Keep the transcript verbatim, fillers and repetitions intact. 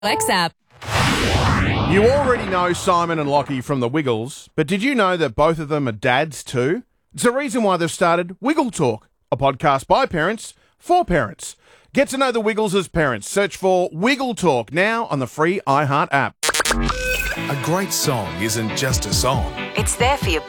X app. You already know Simon and Lockie from the Wiggles, but did you know that both of them are dads too? It's the reason why they've started Wiggle Talk, a podcast by parents for parents. Get to know the Wiggles as parents. Search for Wiggle Talk now on the free iHeart app. A great song isn't just a song. It's there for your